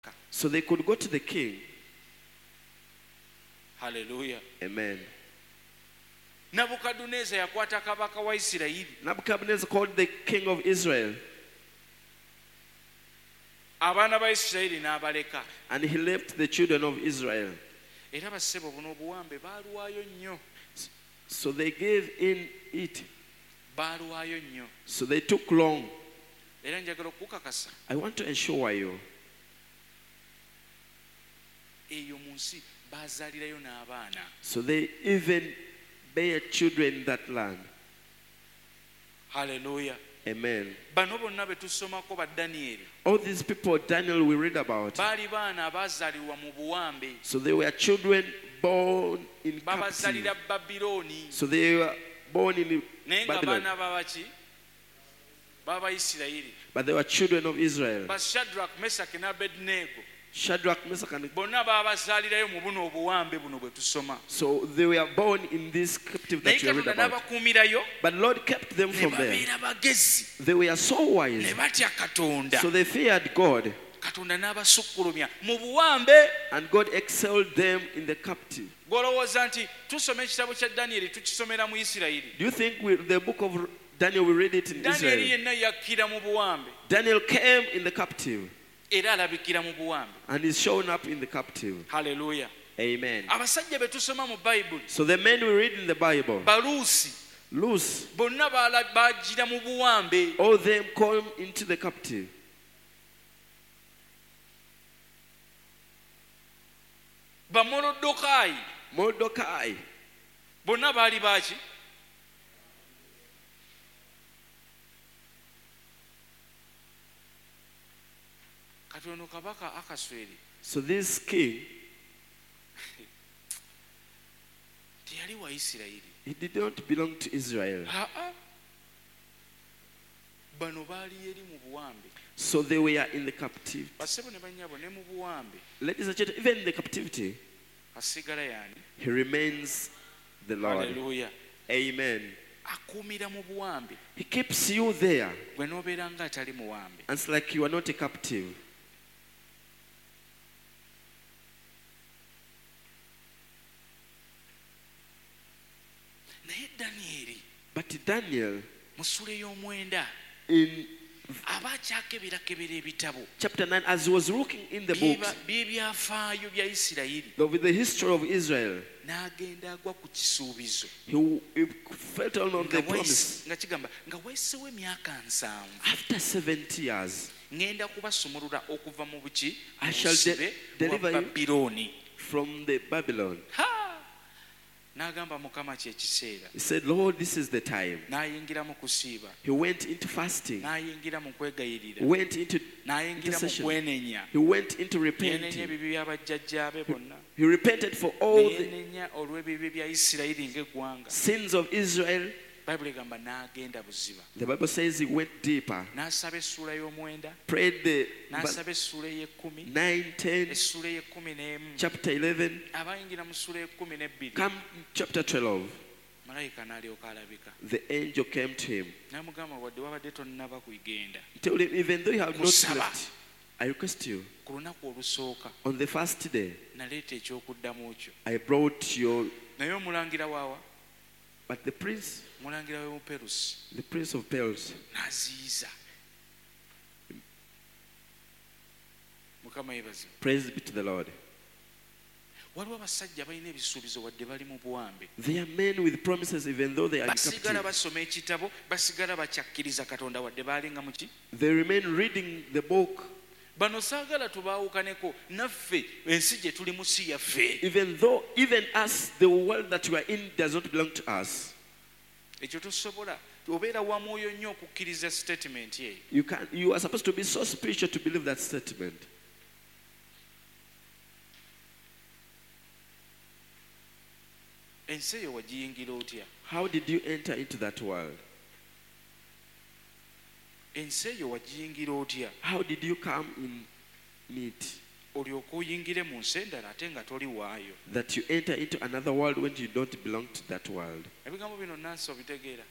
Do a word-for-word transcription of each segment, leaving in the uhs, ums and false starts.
So they could go to the king. Hallelujah. Amen. Nabukaduneza yakwata kabaka wa Isirayiri. Nebuchadnezzar called the king of Israel. Abaana ba Isirayiri n'abaleka. And he left the children of Israel. Era bassebo buno obuwambe baaluwaayo nnyo. So they gave in it. Baaluwaayo nnyo. So they took long. Era njagala okukakasa. I want to assure you. Eyo mu nsi baazaalirayo n'abaana. So they even bear children in that land. Hallelujah. Amen. Bano bonna be tusomako ba Daniel. All these people Daniel we read about. Baali baana abaazaalirwa mu buwambe. So they were children born in captivity. Babazaalira Babiloni. So they were born in Naye nga Babylon. baana babaki? Baba Isirayiri. But they were children of Israel. Ba Shadrach, Meshach ne Abednego. Shadrach, Meshach, and Bonna babazaalirayo mu buno obuwambe buno bwe tusoma. so they were born in this captivity Naye that you read Katonda about. n'abakuumirayo But Lord kept them ne from there. babeera bagezi. They were so wise. Ne batya Katonda. So they feared God. Katonda n'abasukkulumya mu buwambe. And God excelled them in the captive. Gw'olowooza nti tusoma ekitabo kya Daniel tukisomera mu Isirayiri. Do you think we, the book of Daniel, we read it in Daniel Israel? yenna yakkira mu buwambe. Daniel came in the captive Era alabikira mu buwambe. and is shown up in the captive. Hallelujah. Amen. Abasajja be tusoma mu Bayibuli. So the men we read in the Bible, Baluusi loose, bonna baala- baagira mu buwambe. all them come into the captive. Bamolodokaayi Mordecai, bonna baali baaki? Katono kabaka Akasweri so this king, teyali wa Isirayiri. he did not belong to Israel. Aa, bano baali eri mu buwambe. So they were in the captivity. Bassebo ne bannyabo ne mu buwambe. Ladies and gentlemen, even in the captivity, Asigala yaani? he remains the Lord. Hallelujah. Amen. Akuumira mu buwambe. He keeps you there. Gwe n'obeera nga atali muwambe. And it's like you are not a captive. Naye Danyeri But Daniel, mu ssula ey'omwenda in aba akyakeberakebera ebitabo chapter nine, as he was looking in the books by'ebyafaayo bya Isirayiri, of the history of Israel, n'agenda agwa ku kisuubizo. he, he felt on Nga the wayise- promise. nga kigamba nga wayisewo emyaka nsanvu After seventy years, ngenda kubasumulula okuva mu buki I shall de- busibe deliver bwa you Babilooni. from the Babylon. Ha! N'agamba Mukama kye kiseera. He said, Lord, this is the time. N'ayingira mu kusiiba, He went into fasting, n'ayingira mu kwegayirira, went into n'ayingira mu intercession. kwenenya. He went into Yenenya repenting. ebibi bya bajjajjaabe bonna. He repented for all the Neyenenya olw'ebibi bya Isirayiri ng'eggwanga. sins of Israel. Bayibuli egamba n'agenda buziba. The Bible says he went deeper, N'asaba essuula y'omwenda, prayed the n'asaba essuula ey'ekkumi, nine, ten, essuula ey'ekkumi n'emu. chapter eleven, Abayingira mu ssuula y'ekkumi n'ebbiri, come chapter twelve. malayika n'alyoka alabika. The angel came to him. N'amugamba wadde wabadde tonnaba kugenda. He told him, even though you have not Kusaba. left, I request you, Ku lunaku olusooka on the first day, naleeta ekyokuddamu kyo. I brought your, Naye omulangira waawa, but the prince, omulangira w'Omuperusi the prince of Perils, n'aziyiza. Mukama yeebazibwe. praise be to the Lord. Waliwo abasajja balina ebisuubizo wadde bali mu buwambe. They are men with promises, even though they are in Basigala captivity. basoma ekitabo, basigala bakyakkiriza Katonda wadde baalinga muki. They remain reading the book, Bano saagala tubaawukaneko, naffe ensi gye tulimu si yaffe. even though, even us, the world that we are in does not belong to us. Ekyo tosobola. Obeera wa mwoyo nnyo okukkiriza statement eyo. You can, you are supposed to be so spiritual to believe that statement. Ensi eyo wagiyingira otya? How did you enter into that world? Ensi eyo wagiyingira otya? How did you come in it? Olyoke oyingire mu nsi endala ate nga toli waayo. That you enter into another world when you don't belong to that world. Ebigambo bino nansi obitegeera.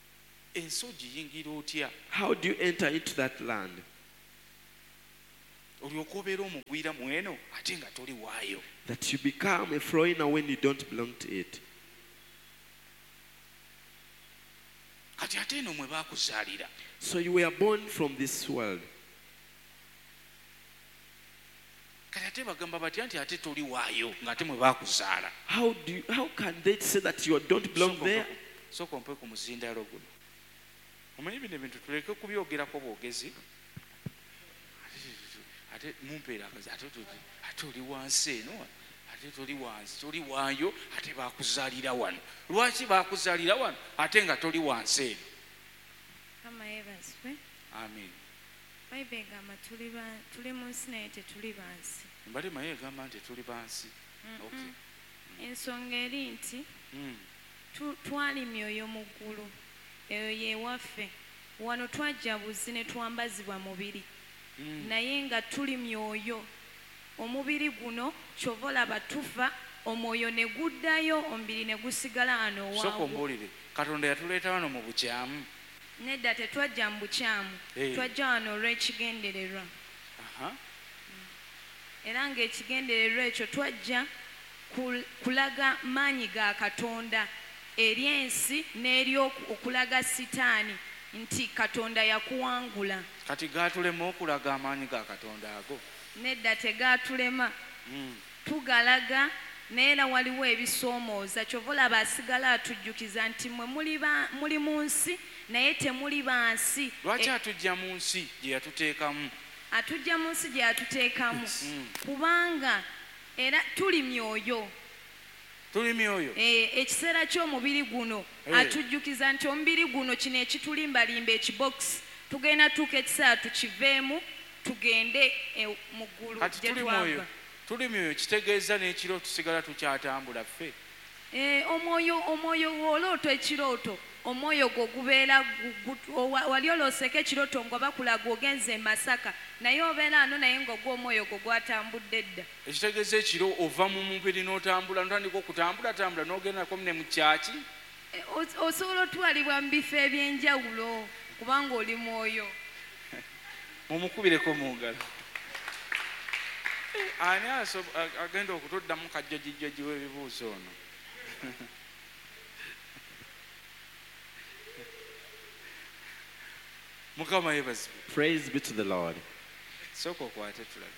Ensi ogiyingira otya? How do you enter into that land? olyoka obeera omugwira mu eno ate nga toli waayo. That you become a foreigner when you don't belong to it. Kati ate eno mwe baakuzaalira. So you were born from this world. Kati ate bagamba batya nti ate toli waayo ng'ate mwe baakuzaala. How do you, how can they say that you don't belong there? Sooka ompe ku muzindaalo guno. Omanyi bino ebintu tuleke kubyogerako bwogezi. Ate mumpeera akazi ate ate oli wansi eno ate toli wansi toli waayo ate baakuzaalira wano. Lwaki baakuzaalira wano ate nga toli wansi eno? Kama yebazwe. Amen. Bayibuli egamba tuli ba tuli mu nsi naye tetuli bansi. Mbali maye egamba nti tuli bansi. Okay. Ensonga eri nti Mm. tu- twali myoyo mu ggulu eyo ye waffe wano twajja buzzi ne twambazibwa mubiri Mm. naye nga tuli myoyo omubiri guno kyova olaba tufa omwoyo ne guddayo omubiri ne gusigala ano Sooka owangu. ombuulire Katonda yatuleeta wano mu bukyamu. Nedda tetwajja mu bukyamu Eh. twajja wano olw'ekigendererwa Aha. era ng'ekigendererwa ekyo twajja kul- kulaga maanyi ga Katonda eri ensi n'eri oku- okulaga sitaani nti Katonda yakuwangula. Kati gaatulema okulaga amaanyi ga Katonda ago. Nedda tegaatulema Mm. tugalaga naye era waliwo ebisoomooza kyova olaba asigala atujjukiza nti mmwe muli ba- muli mu nsi naye temuli bansi. Lwaki E- atujja mu nsi gye yatuteekamu? atujja mu nsi gye yatuteekamu Mm. kubanga era tuli myoyo. Tuli myoyo. Eh, ekiseera ky'omubiri guno Eh. atujjukiza nti omubiri guno kino ekitulimbalimba ekibokisi tugenda tuuka ekiseera tukiveemu tugende e, mu ggulu Kati gye tuli mwoyo. twava. Tuli myoyo kitegeeza n'ekiro tusigala tukyatambula ffe. Eh, omwoyo omwoyo w'olooto ekirooto omwoyo gwo gubeera gu- gu- owa- wali olooseko ekirooto ng'oba kulaga ogenze e Masaka naye obeera ano naye ng'ogwa omwoyo gwo gwatambudde dda. Ekitegeeza ekiro ova mu mubiri n'otambula n'otandika okutambula tambula n'ogendako ne mu kyaki. Eh, os- osobola otwalibwa mu bifo eby'enjawulo kubanga oli mwoyo. Mumukubireko mu ngalo. Ani aso- a- agenda okutuddamu kajjajijjaji w'ebibuuzo ono? Mukama yeebazibwe. Praise be to the Lord. Sooka okwate tulabe.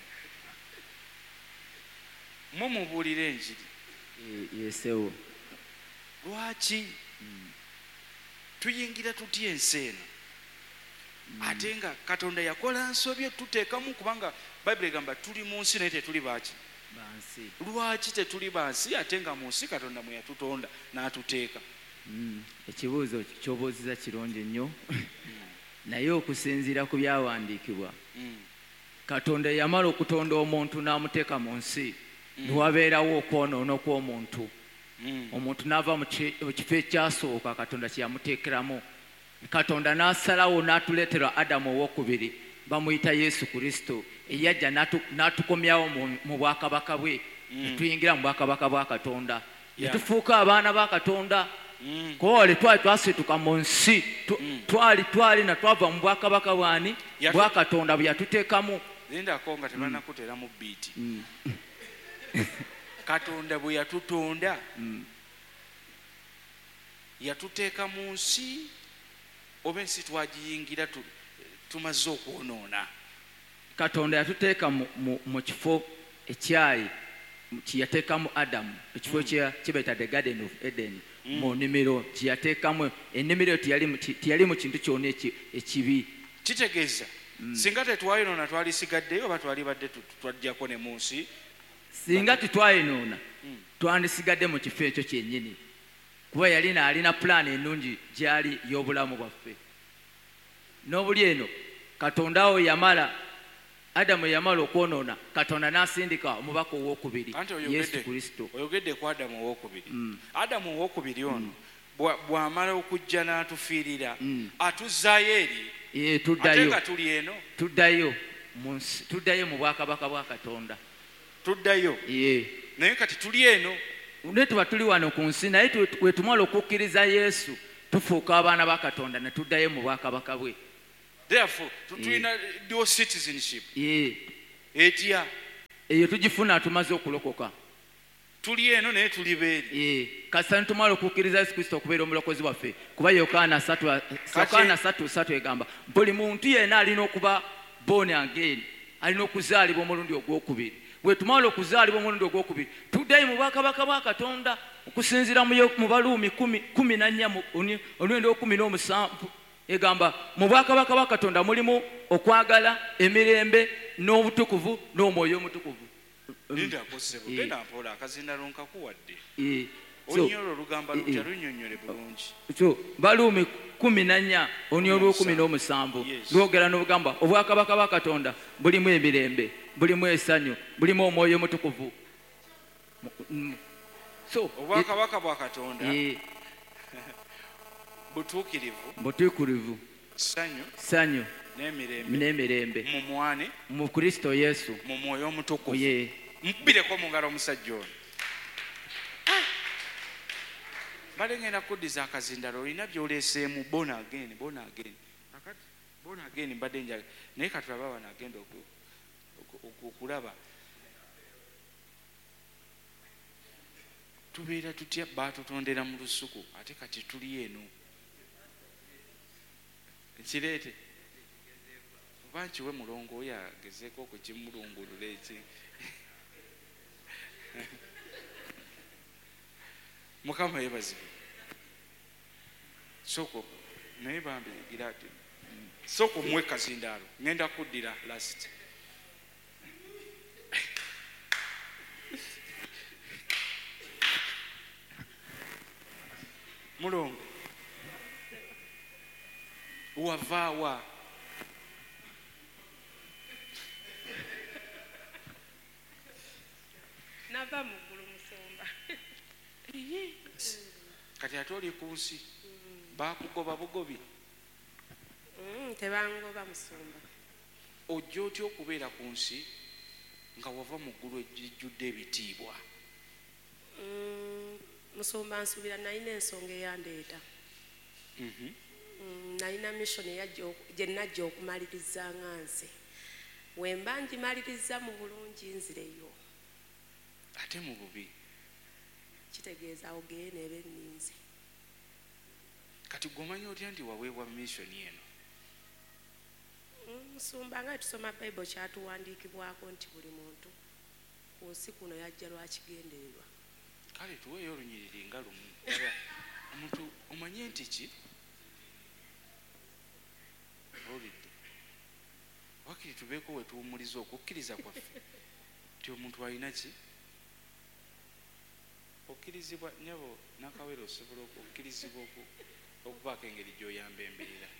Mmwe mubuulira enjiri. yesewo Lwaki tuyingira tutya ensi eno ate nga Katonda yakola nsobye tuteekamu kubanga Bayibuli egamba tuli mu nsi naye tetuli baaki. bansi Lwaki tetuli bansi ate nga mu nsi Katonda mwe yatutonda n'atuteeka? Mm, ekibuuzo kyobuuziza kirungi nnyo naye okusinziira ku byawandiikibwa Mm. Katonda yamala okutonda omuntu n'amuteeka mu nsi niwabeerawo okwonoona okw'omuntu. Mm. Omuntu n'ava mu ki- mu kifo ekyasooka Katonda kye yamuteekeramu. Katonda n'asalawo n'atuleetera Adamu owookubiri bamuyita Yesu Kristo eyajja n'atu- n'atukomyawo mu- mu bwakabaka bwe ne tuyingira mu bwakabaka bwa Katonda ne Yeah. tufuuka abaana ba Katonda. Mm. Kole twali twasituka mu nsi tu- twali twali na twava mu bwakabaka bwani Yatu- bwa Katonda bwe yatuteekamu. Lindako nga tebanakuteeramu biiti. Katonda bwe yatutonda yatuteeka mu nsi oba ensi twagiyingira tu- tumaze okwonoona. Katonda yatuteeka mu- mu- mu kifo ekyali kye yateekamu Adamu ekifo kye kye bayita the Garden of Eden mu nnimiro kye yateekamu ennimiro teyali mu ki- teyali mu kintu kyonna eki- ekibi. Kitegeeza singa tetwayonoona twalisigaddeyo oba twalibadde tu- twajjako ne mu nsi. Singa tetwayonoona twandisigadde mu kifo ekyo kyennyini kuba yali naalina pulaani ennungi gyali y'obulamu bwaffe. N'obuli eno Katonda awo yamala Adamu yamala okwonoona Katonda n'asindika omubaka owookubiri Anti Yesu oyogedde Kristo. oyogedde ku Adamu owookubiri. Adamu owookubiri ono bwa- bw'amala okujja n'atufiirira atuzzaayo eri Ee, ate tuddayo nga tuli eno tuddayo mu nsi- tuddayo mu bwakabaka bwa Katonda. tuddayo Ee. naye kati tuli eno. Ne tuba tuli wano ku nsi naye tu- bwe tumala okukkiriza Yesu tufuuka abaana ba Katonda ne tuddayo mu bwakabaka bwe. Therefore tu- tulina dual citizenship. Ee. etya eyo tugifuna tumaze okulokoka. tuli eno naye tuli beeri. Ee, kasita tumala okukkiriza Yesu Kristo okubeera omulokozi waffe, kuba Yokaana ssatu ssatu egamba buli muntu yenna alina okuba born again, alina okuzaalibwa omulundi ogwokubiri. bwe tumala okuzaalibwa omulundi ogwokubiri tuddayo mu bwakabaka bwa Katonda okusinziira mu Baluumi kumi na nnya omulundi ogw'ekkumi n'omusanvu egamba mu bwakabaka bwa Katonda mulimu okwagala, emirembe n'obutukuvu n'omwoyo omutukuvu. Linda kosebo genda mpola akazindalo nkakuwadde. Eh, onyolo olugamba lutya lunyonyole bulungi. So Baluumi kumi na nnya oni olw'ekkumi n'omusanvu lwogera n'obugamba obwakabaka bwa Katonda bulimu emirembe, bulimu essanyu, bulimu omwoyo omutukuvu. So obwakabaka bwa Katonda butuukirivu, butuukirivu, ssanyu, ssanyu n'emirembe, n'emirembe mu mwane, mu Kristo Yesu, mu mwoyo omutukuvu. Ye. Mukubireko mu ngalo omusajja ono. Mbadde ngenda kuddiza akazindalo olina by'oleeseemu born again, born again. Kakati born again mbadde njaga naye katulaba wano agenda okulaba. Tubeera tutya baatutondera mu lusuku ate kati tuli eno. Ekireete oba nkiwe mulongo oyo agezeeko okukimulungulula eki. Mukama yeebazibwe. Soko naye bambigira ati soko muwe kazindaalo ngenda kuddira last. Mulongo wavaawa nava mu ggulu Musumba. kati ate oli ku nsi baakugoba bugobi. Tebangoba Musumba. Ojja otya okubeera ku nsi nga wava mu ggulu ejjudde ebitiibwa? Musumba nsuubira nalina ensonga eyandeeta. Nalina mission gye najja okumaliriza nga nze. Wemba ngimaliriza mu bulungi nzireyo. Ate mu bubi kitegeeza ogeye neeba enninzi. Kati gwomanyi otya nti waweebwa mission eno? Musumba nga tusoma Bible kyatuwandiikibwako nti buli muntu ku nsi kuno yajja lwakigendererwa. Kale tuweeyo olunyiriri nga lumu. Omuntu omanye nti ki? Olidde wakiri tubeeko we tuwumuliza okukkiriza kwaffe nti omuntu alina ki? Okkirizibwa nyabo nakawere osobola okukkirizibwa okubaako engeri gy'oyamba embeera.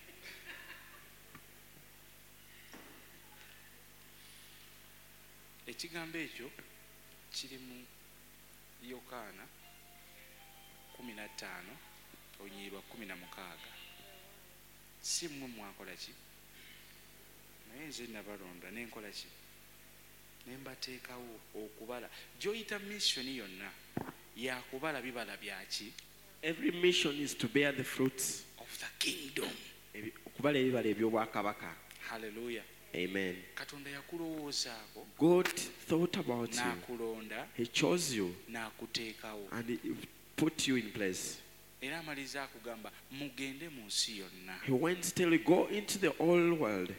Ekigambo ekyo kiri mu Yokaana kumi na ttaano olunyiriri kumi na mukaaga. Si mmwe mwakola ki? Naye nze nabalonda nenkola ki? Ne mbateekawo okubala. Gy'oyita missioni yonna yakubala bibala byaki? Every mission is to bear the fruits of the kingdom. okubala ebibala eby'obwakabaka. Hallelujah. Amen. Katonda yakulowoozaako. God thought about you. N'akulonda. He chose you n'akuteekawo. and he put you in place. Era amaliza akugamba mugende mu nsi yonna. He went till you go into the whole world.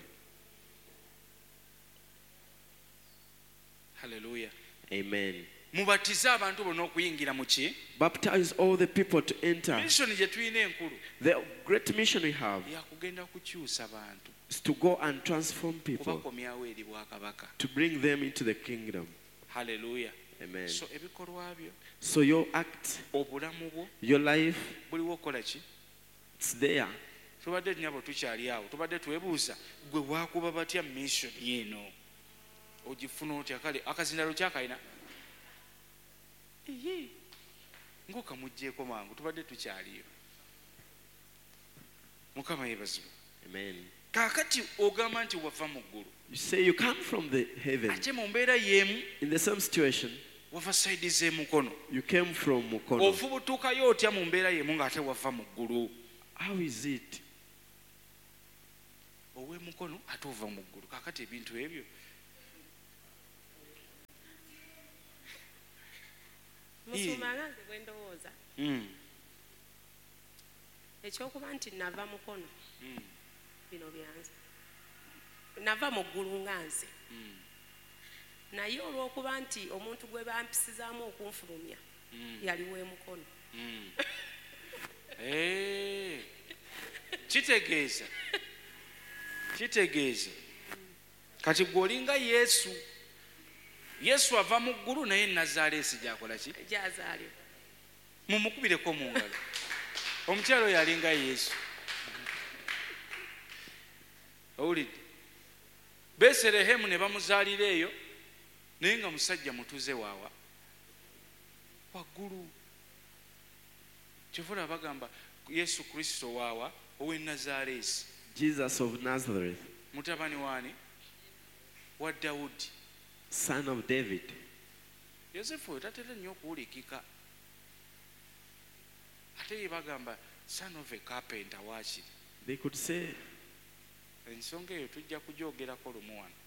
Hallelujah. Amen. Mubatize abantu bonna okuyingira mu ki? Baptize all the people to enter. Mission gye tulina enkulu The great mission we have yakugenda kukyusa bantu is to go and transform people, kubakomyawo eri bwakabaka. to bring them into the kingdom. Hallelujah. Amen. So ebikolwa byo, So your act, obulamu bwo your life, buliwo okukola ki? it's there. Tubadde nyabo tukyali awo, tubadde twebuuza gwe waakuba batya mission eno ogifuna otya? Kale akazindalo kyakalina ng'okamuggyeko mangu, tubadde tukyaliyo. Mukama yeebazibwe. Amen. Kaakati ogamba nti wava mu ggulu, You say you come from the heaven. ate mu mbeera y'emu In the same situation, wava sayidi z'emukono. you came from Mukono. Ofubutuukayo otya mu mbeera y'emu ng'ate wava mu ggulu? How is it? Ow'emukono ate ova mu ggulu. Kaakati ebintu ebyo musuuma nga nze bwe ndowooza Mm. ekyokuba nti nava mukono Mm. bino byanze nava mu ggulu nga nze Mm. naye olw'okuba nti omuntu gwe bampisizaamu okunfulumya Mm. yaliwo emukono Mm. Eh. kitegeeza kitegeeza kati gwe olinga yesu yesu ava mu ggulu naye nazaaleesi gyakola ki gyazaalibwa mumukubireko mu ngalo omukyalo oyo alinga yesu owulidde beserehemu ne bamuzaalira eyo naye nga musajja mutuze waawa waggulu kyovula bagamba yesu kristo waawa ow'e nazaaleesi Jesus of Nazareth, mutabani waani wa dawudi son of David. yosefu oyo tatera nnyo okuwulikika ate ye bagamba son of a carpenter waakiri They could say, ensonga eyo tujja kugyogerako lumu wano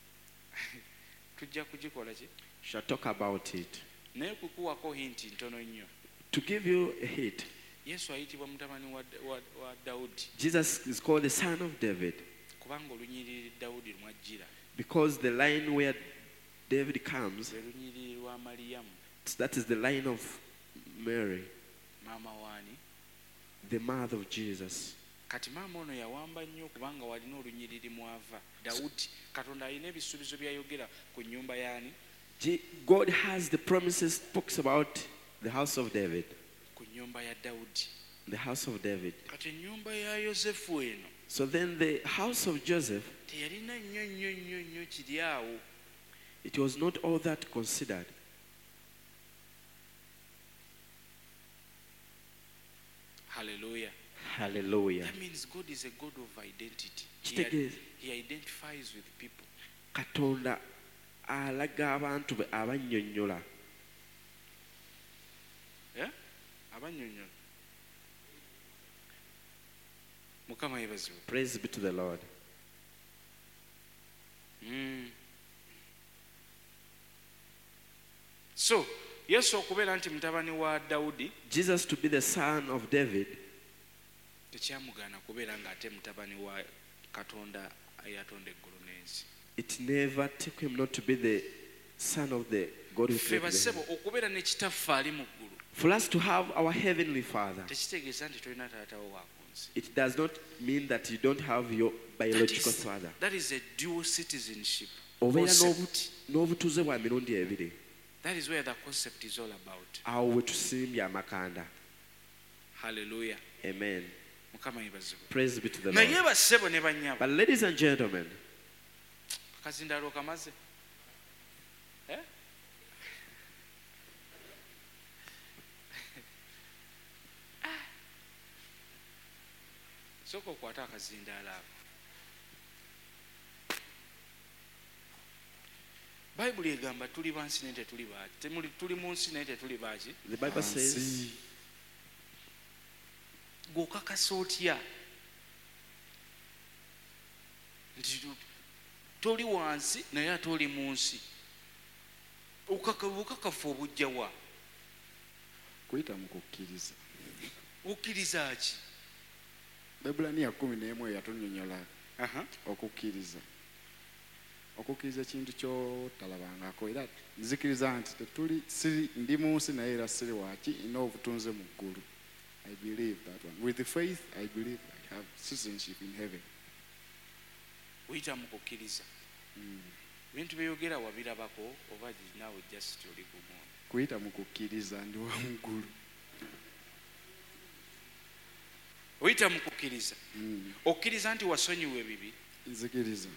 tujja kugikola ki shall talk about it. naye kukuwako hinti ntono nnyo To give you a hint, yesu ayitibwa mutabani wa, wa, wa dawudi Jesus is called the son of David kubanga olunyiriri dawudi lumwajjira because the line where David comes, lwe lunyiriri lwa maliyamu that is the line of Mary, maama waani the mother of Jesus. kati maama ono yawamba nnyo kubanga walina olunyiriri mwava dawudi katonda alina ebisuubizo byayogera ku nnyumba yaani Je- God has the promises, talks about the house of David, ku nnyumba ya dawudi the house of David. kati ennyumba ya yosefu eno So then the house of Joseph, teyalina nnyo nnyo nnyo nnyo kiri awo it was not all that considered. haleluya Hallelujah. that means god is a god of identity he, Kitegeeza. he identifies with people Katonda alaga abantu be abannyonnyola. yeah? abannyonnyola mukama yebazibu Praise be to the Lord. mm. so yesu okubeera nti mutabani wa dawudi Jesus to be the son of David, tekyamugaana kubeera ng'ate mutabani wa katonda eyatonda eggulu n'ensi it never took him not to be the son of the God who ffe created the basebo heaven. okubeera ne kitaffe ali mu ggulu For us to have our heavenly Father, tekitegeeza nti tolina taatawo wa ku nsi it does not mean that you don't have your That biological is- father. that is a dual citizenship Obeera concept. n'obu- n'obutuze bwa mirundi ebiri. That is where the concept is all about. Awo we tusimbye amakanda. Hallelujah. Amen. Mukama yebazibwe. Praise be to the naye Lord. bassebo ne bannyabo But ladies and gentlemen, akazindaalo kamaze Eh? Ah. sooka okwata akazindaalo ako bayibuli egamba tuli bansi naye tetuli baaki Temuli- tuli mu nsi naye tetuli baaki the Bible says, gweokakasa otya nti tu- toli wansi naye ate oli mu nsi Obukaka- obukakafu obujja wa kuyita mu kukkiriza. okkiriza ki Ebulaniya kumi n'emu yatunnyonnyola Aha. okukkiriza. Okukkiriza ekintu kyotalabangako era nzikiriza nti tetuli siri ndi mu nsi naye era siri waaki nina obutunze mu ggulu. I believe that one. With the faith, I believe I have citizenship in heaven. oyita mu kukkiriza ebintu byeyogera wabirabako oba naawe just oli gumu Kuyita mu kukkiriza ndi wa mu ggulu. oyita mu kukkiriza Mm. okkiriza nti wasonyiwa ebibi Nzikiriza.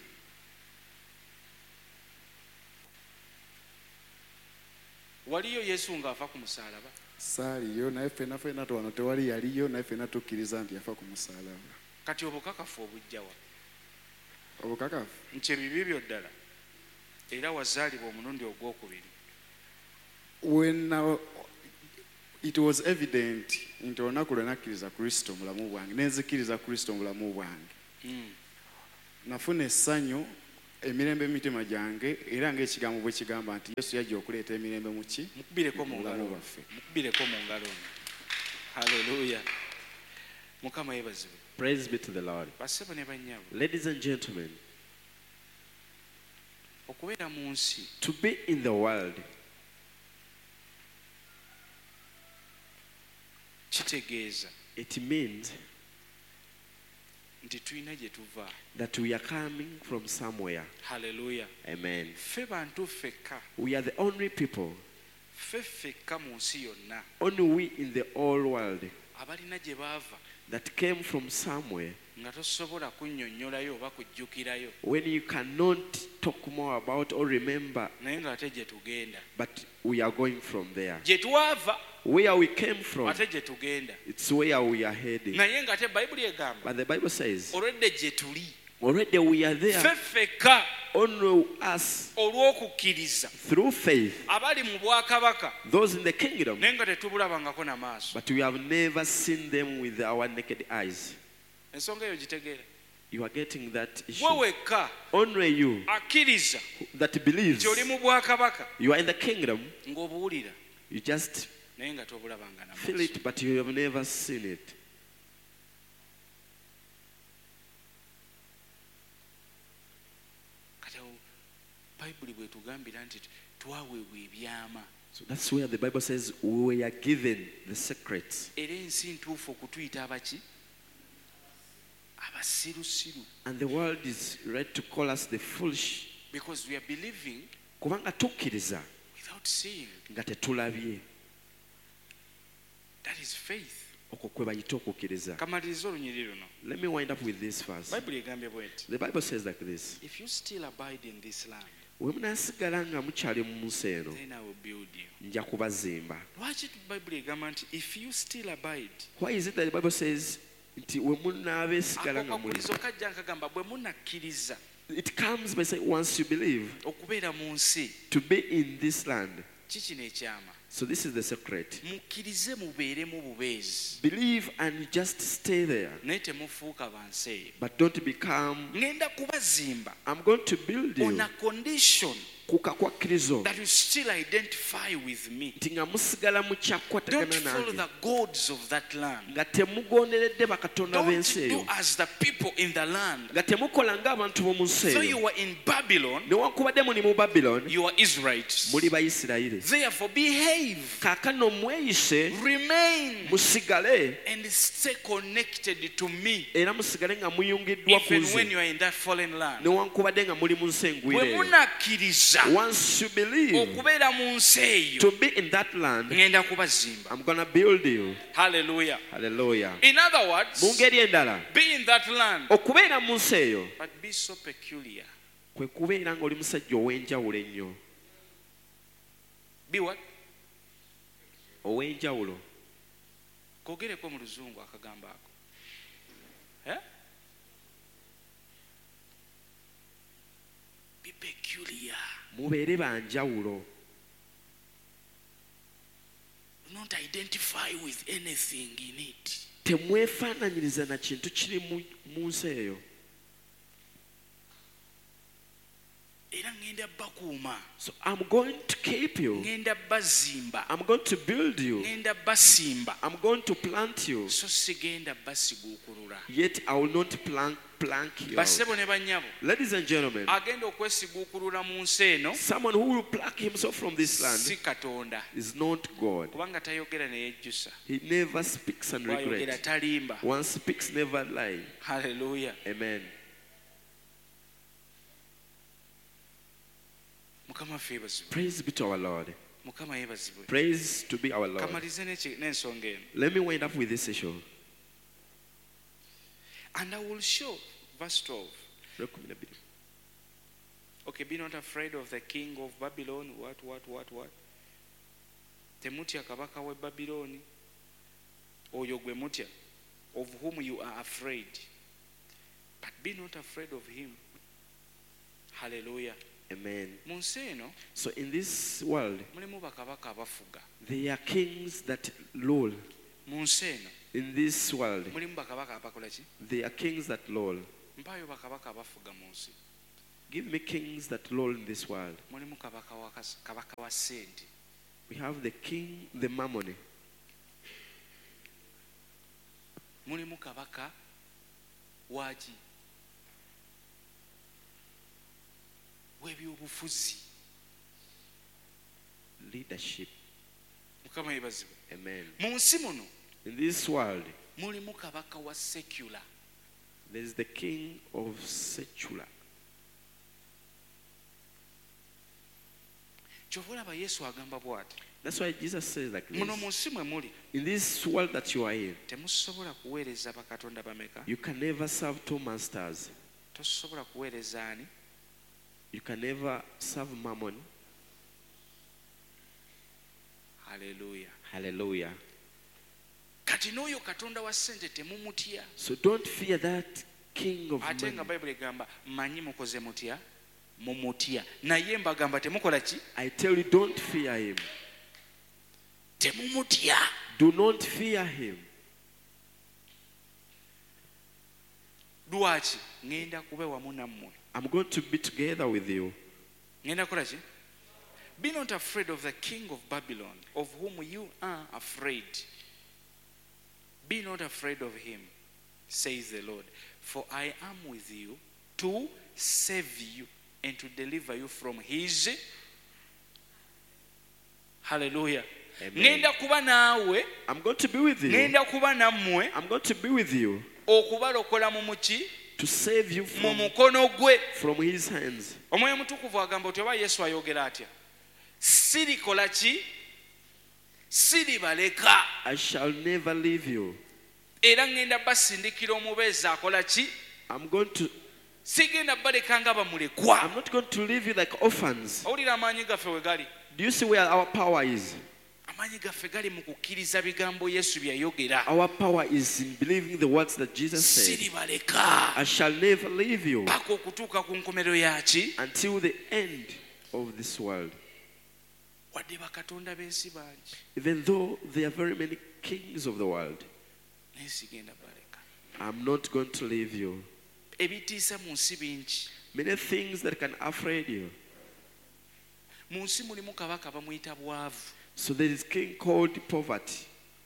waliyo yesu ng'afa ku musaalaba Saaliyo naye ffenna ffenna wano tewali yaliyo naye ffenna tukkiriza nti yafa ku musaalaba. kati obukakafu obujjawa Obukakafu nti ebibi byo ddala era wazaalibwa omulundi ogwokubiri when uh, it was evident nti olunaku lwe nakkiriza kristo mulamu bwange nenzikiriza kristo mulamu bwange Mm. nafuna essanyu emirembe mu mitima gyange era ng'ekigambo bwe kigamba nti yesu yajja okuleeta emirembe mu ki mukubireko mu ngalo Mulamu waffe. mukubireko mu ngalo haleluya mukama yebazibwe Praise be to the Lord. basebo ne bannyabo Ladies and gentlemen, okubeera mu nsi to be in the world kitegeeza it means nti tulina gye tuva that we are coming from somewhere. haleluya Amen. ffe bantu ffekka We are the only people, ffe ffekka mu nsi yonna only we in the whole world abalina gye baava that came from somewhere nga tosobola kunnyonnyolayo oba kujjukirayo when you cannot talk more about or remember, naye ng'ate gye tugenda but we are going from there. gye twava Where we came from, ate gye tugenda it's where we are heading. naye ng'ate bayibuli egamba But the Bible says, olwedde gye tuli already we are there, ffe ffekka only us olw'okukkiriza through faith, abali mu bwakabaka those in the kingdom, naye nga tetubulabangako na maaso but we have never seen them with our naked eyes. ensonga eyo gitegeera You are getting that issue. gwe wekka Only you akkiriza that believes nti oli mu bwakabaka you are in the kingdom, ng'obuwulira you just naye nga tobulabanga na feel maaso it, but you have never seen it. kati awo bayibuli bwetugambira nti twaweebwa ebyama So that's where the Bible says we are given the secrets. era ensi ntuufu okutuyita abaki abasirusiru And the world is ready to call us the foolish. because we are believing Kubanga tukkiriza without seeing. nga tetulabye. That is faith. Okwo kwe bayita okukkiriza. kamaliriza olunyiri luno Let me wind up with this verse. bayibuli egambye bweti The Bible says like this. if you still abide in this land We munaasigala nga mukyali mu nsi eno, then I will build you. nja kubazimba. lwaki bayibuli egamba nti if you still abide Why is it that the Bible says nti we munaabeesigala ako nga muli? kakulizo kajja nkagamba bwe munakkiriza It comes by saying once you believe okubeera mu nsi to be in this land. kikino ekyama So this is the secret. mukkirize mubeeremu bubeezi Believe and just stay there. naye temufuuka bansi eyo But don't become, ŋŋenda kubazimba I'm going to build on you. a condition Kuka kwa kkirizo. that you still identify with me. Nti nga musigala Don't mukyakwatagana follow nange. the gods of that land. Nga temugonderedde bakatonda Don't b'ensi do eyo. as the people in the land. Nga temukola ng'abantu b'omu nsi So eyo. you were in Babylon, Newankubadde muli mu Babylon, you are Israelites. muli Bayisirayiri. Therefore behave, Kaakano mweyise, remain, musigale, and stay connected to me era musigale nga muyungiddwa ku even when nze. you are in that foreign land. Newankubadde nga muli mu nsi engwire Bwe eyo. munakkiriza Once you believe okubeera mu nsi eyo to be in that land, ŋŋenda kubazimba. I'm gonna build you. Hallelujah. Hallelujah. In other words, Mu ngeri endala, be in that land okubeera mu nsi eyo but be so peculiar. kwe kubeera ng'oli musajja ow'enjawulo ennyo. Be what? Ow'enjawulo. kogereko mu luzungu akagambo ako. Eh? Be peculiar. Mubeere banjawulo. Do not identify with anything in it. Temwefaananyiriza na kintu kiri mu- mu nsi eyo. Era ŋŋenda bakuuma, So I'm going to keep you. ŋŋenda bazimba, I'm going to build you. ŋŋenda basimba, I'm going to plant you. so sigenda basiguukulula. Yet I will not plank, plank you out. Bassebo ne bannyabo, Ladies and gentlemen, agenda okwesiguukulula mu nsi eno someone who will pluck himself from this si land Katonda, is not God. kubanga tayogera ne yejjusa, He never speaks and bw'ayogera regrets. talimba. One speaks, never lie. Haleluya. Amen. Mukama ffe yeebazibwe. Praise be to our Lord. Mukama yeebazibwe. Praise to be our Lord. Kamalize n'eki- n'ensonga eno. Let me wind up with this issue. And I will show, verse twelve. Okay, be not afraid of the king of Babylon. What, what, what, what? Temutya kabaka we Babyloni. Oyo gwe mutya, of whom you are afraid. But be not afraid of him. Hallelujah. Amen. Mu nsi eno So in this world, mulimu bakabaka abafuga. there are kings that rule. Mu nsi eno In this world, mulimu bakabaka abakola ki? there are kings that rule. Mpaayo bakabaka abafuga mu nsi. Give me kings that rule in this world. mulimu kabaka wa kas- kabaka wa ssente, We have the king, the mammon. mulimu kabaka waki w'ebyobufuzi. Leadership. Mukama yebazibwe. Amen. Mu nsi muno In this world, mulimu kabaka wa secular. there is the king of secular. Kyova olaba Yesu agamba bw'ati, That's why Jesus says like muno mu this. nsi mwe muli In this world that you are in, temusobola kuweereza bakatonda bameka. you can never serve two masters. Tosobola kuweereza ani? You can never serve mammon. Haleluya. Hallelujah. Kati n'oyo katonda wa ssente temumutya. So don't fear that king of Ate nga money. Bayibuli egamba mmanyi mukoze mutya? Mumutya. Naye mbagamba temukola ki? I tell you, don't fear him. Temumutya. Do not fear him. Lwaki? Ngenda kube wamu nammwe. I'm going to be together with you. Ngenda kukola ki? Be not afraid of the king of Babylon, of whom you are afraid. Be not afraid of him, says the Lord, for I am with you to save you and to deliver you from his. Hallelujah. Amen. Ngenda kuba naawe, I'm going to be with you. ngenda kuba nammwe I'm going to be with you okubalokola mu muki to save you mu from, mukono gwe. from his hands. Omwoyo mutukuvu agamba oti oba Yesu ayogera atya, sirikola ki, siribaleka I shall never leave you. era ngenda basindikira omubeezi akola ki, I'm going to, sigenda baleka nga bamulekwa. I'm not going to leave you like orphans. Owulira amaanyi gaffe we gali? Do you see where our power is? Amaanyi gaffe gali mu kukkiriza bigambo Yesu bye yayogera. Our power is in believing the words that Jesus said. Siribaleka I shall never leave you paka okutuuka ku nkomerero yaki, until the end of this world. wadde bakatonda b'ensi bangi, Even though there are very many kings of the world, naye sigenda baleka. I'm not going to leave you. Ebitiisa mu nsi bingi. Many things that can afraid you. Mu nsi mulimu kabaka bamuyita bwavu. So there is king called poverty.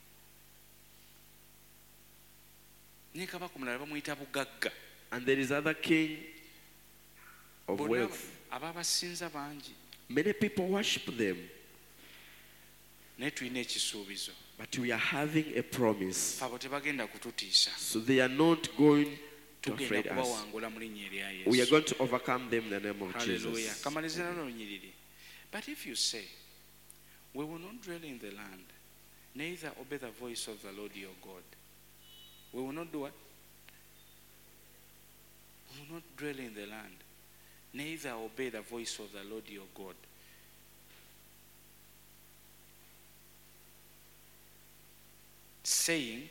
Ne kabaka omulala bamuyita bugagga. And there is other king of Bonna wealth. abaabasinza bangi. Many people worship them. Naye tulina ekisuubizo. But we are having a promise. Abo tebagenda kututiisa. So they are not going to Tugenda afraid us. kubawangula mu linnya erya We are Yesu. going to overcome them in the name of Hallelujah. Jesus. Kamaliza nalo lunyiriri. But if you say, we will not dwell in the land, neither obey the voice of the Lord your God. We will not do what? We will not dwell in the land, neither obey the voice of the Lord your God. Saying,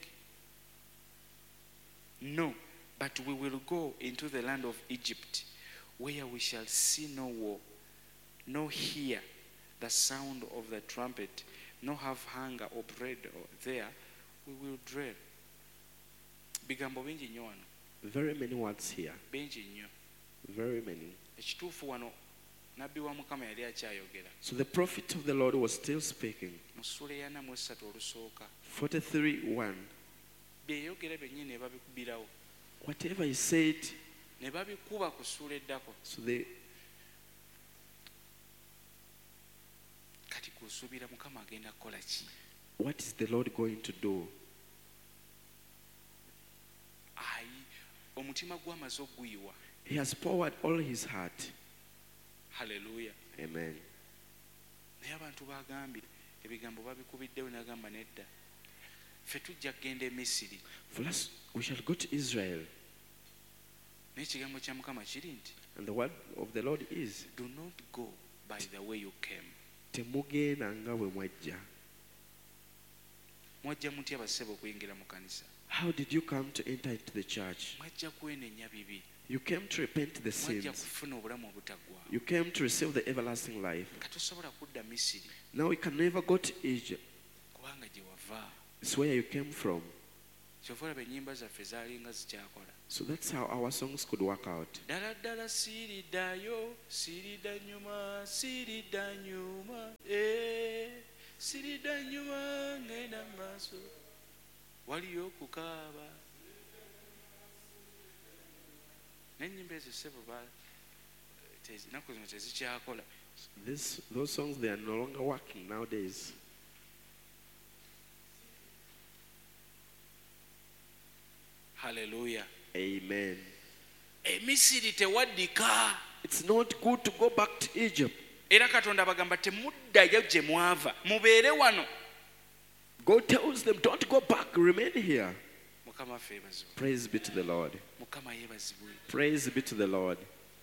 no, but we will go into the land of Egypt, where we shall see no war, no hear the sound of the trumpet, no have hunger or bread there, we will dwell. Bigambo bingi nnyo wano, Very many words here. bingi nnyo. Very many. Ekituufu wano nabbi wa Mukama yali akyayogera. So the prophet of the Lord was still speaking. Mu ssula eyana mu esatu olusooka, forty-three one. bye yayogera byennyini ne babikubirawo, Whatever he said, ne babikuba ku ssula eddako. so they, Kati kusuubira Mukama agenda kukola ki? what is the Lord going to do? Ayi, omutima gwamaze oguyiwa. He has poured all his heart. Haleluya. Amen. Naye abantu bagambye ebigambo babikubiddewo n'agamba nedda, ffe tujja kgenda e Misiri. For us, we shall go to Israel. Naye ekigambo kya Mukama kiri nti, And the word of the Lord is, do not go by the way you came. temugenda nga bwe mwajja. Mwajja mutya bassebo okuyingira mu kanisa? How did you come to enter into the church? Mwajja kwenenya bibi. You came to repent the Mwajja sins. kufuna obulamu obutaggwaawo. You came to receive the everlasting life. Katosobola kudda Misiri Now we can never go to Egypt. kubanga gye wava It's where you came from. kyova olaba ennyimba zaffe zaalinga zikyakola. So that's how our songs could work out. ddala ddala siiriddayo siiridda nyuma siiridda nyuma eh, siiridda nyuma ngenda mu maaso waliyo okukaaba. n'ennyimba ezo ssebo ennaku zino tezikyakola. This, those songs, they are no longer working nowadays. Hallelujah. Amen. emisiri tewaddika. It's not good to go back to Egypt. era katonda bagamba temuddayo gye mwava mubeere wano. God tells them, don't go back, remain here. mukama ffe yeebazibwe. Praise be to the Lord. mukama yeebazibwe. Praise be to the Lord.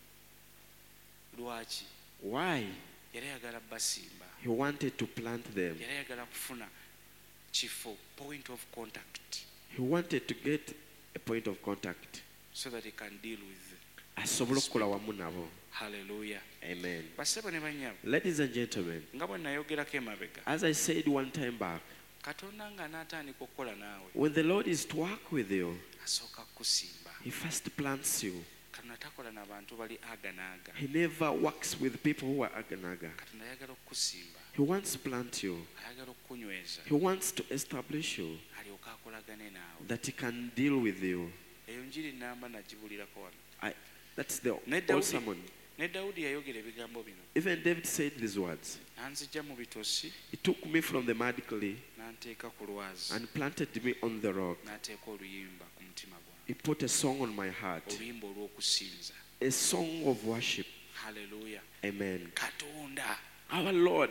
lwaki? Why? yali ayagala basimba. He wanted to plant them. yali ayagala kufuna kifo, point of contact, He wanted to get a point of contact. so that he can deal with. Asobola okukola wamu nabo. Hallelujah. Amen. basebo ne banyabo, Ladies and gentlemen, nga bwe nayogerako emabega, as I said one time back, katonda nga n'atandika okukola naawe when the Lord is to work with you, asooka kukusimba. He first plants you. katonda takola n'abantu bali aganaaga. He never works with people who are aganaga. katonda ayagala okukusimba, He wants to plant you. ayagala okukunyweza, He wants to establish you, alyoke akolagane naawe. that He can deal with you. eyo njiri namba nagibulirako wano. I, that's the Ne old Dawudi, sermon. ne Dawudi yayogera ebigambo bino, Even David said these words. n'anzijja mu bitosi He took me from the mud clay n'anteeka ku lwazi, and planted me on the rock. n'ateeka oluyimba ku mutima gwange, He put a song on my heart, oluyimba olw'okusinza. a song of worship. Haleluya. Amen. katonda Our Lord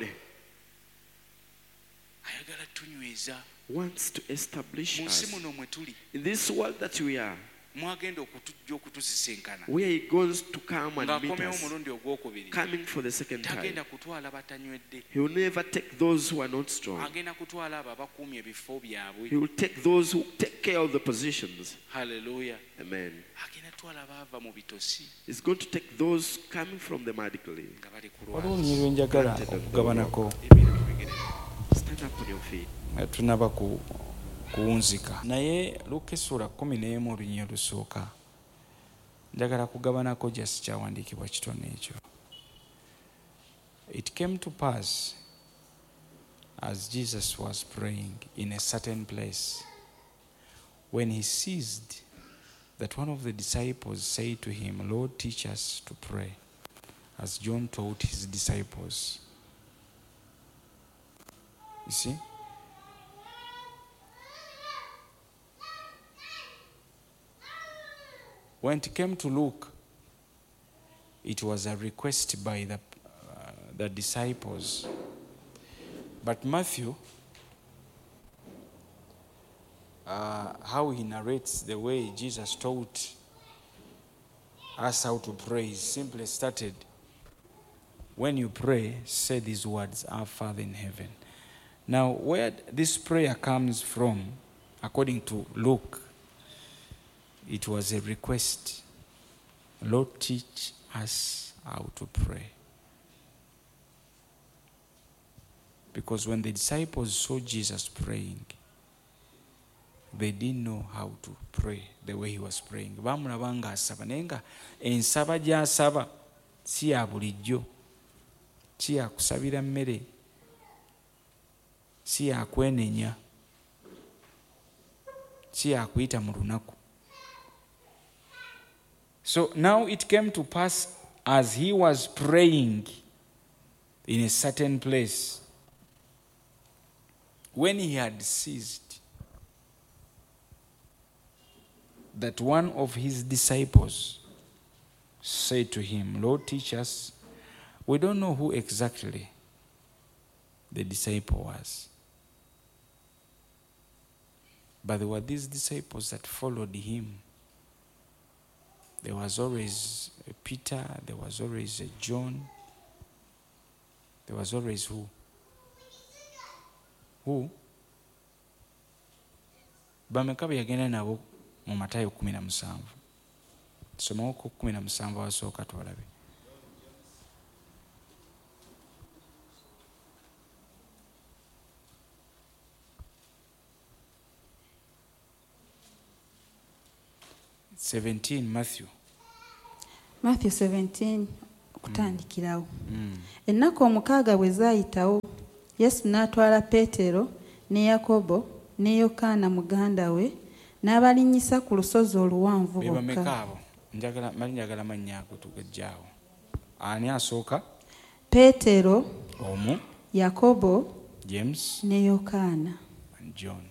ayagala tunyweza wants to establish mu nsi us muno mwe tuli, in this world that we are, mwagenda okutujja okutusisinkana, where He goes to come and meet ng'akomyewo us, omulundi ogwokubiri. coming for the second time. tagenda kutwala batanywedde, He will never take those who are not strong. agenda kutwala abo abakuumye ebifo byabwe. He will take those who take care of the positions. Haleluya. Amen. agenda twala baava mu bitosi He's going to take those coming from the mud clay. nga bali ku waliwo lwazi. nnyiri lwenjagala okugabanako. Ebintu tubigere. Stand up on your feet. tunaba ku kuwunzika naye Luka essula kumi n'emu olunyiri olusooka njagala kugabanako just kyawandiikibwa kitone ekyo. It came to pass as Jesus was praying in a certain place, when he ceased, that one of the disciples said to him, Lord, teach us to pray, as John taught his disciples. You see? When it came to Luke, it was a request by the, uh, the disciples. But Matthew, uh, how he narrates the way Jesus taught us how to pray, he simply started, when you pray, say these words, Our Father in heaven. Now, where this prayer comes from, according to Luke, it was a request. Lord, teach us how to pray. Because when the disciples saw Jesus praying, they didn't know how to pray the way he was praying. Bamulaba nga asaba naye nga ensaba gy'asaba si ya bulijjo, si ya kusabira mmere, si ya kwenenya, si ya kuyita mu lunaku. So now it came to pass as he was praying in a certain place, when he had ceased, that one of his disciples said to him, Lord, teach us. We don't know who exactly the disciple was, but there were these disciples that followed him. There was always a Peter, there was always a John, there was always who? Who? Bameka be yagenda nabo mu Matayo kumi na musanvu. Somawo ku kumi na musanvu awasooka twalabe. seventeen Matthew. Matthew seventeen kutandikirawo. Mm. Ennaku omukaaga bwe zaayitawo, Yesu n'atwala Peetero ne Yakobo ne Yokaana muganda we n'abalinnyisa ku lusozi oluwanvu Beba bokka. mekaabo. Njagala mali njagala mannya ago tugajjaawo. Ani asooka? Peetero, Omu, Yakobo James ne Yokaana. and John.